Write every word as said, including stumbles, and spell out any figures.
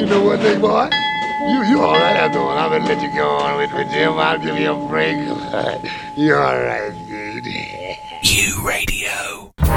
you know what, big boy? You you all right after all. I'm gonna let you go on with, with Jim. I'll give you a break. You all right, dude? U Radio.